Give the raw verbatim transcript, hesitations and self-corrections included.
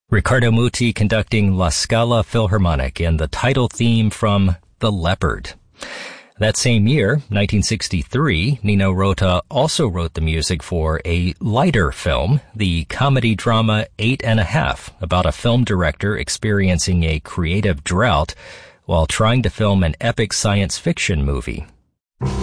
Riccardo Muti conducting La Scala Philharmonic and the title theme from The Leopard. That same year, nineteen sixty-three, Nino Rota also wrote the music for a lighter film, the comedy drama Eight and a Half, about a film director experiencing a creative drought while trying to film an epic science fiction movie.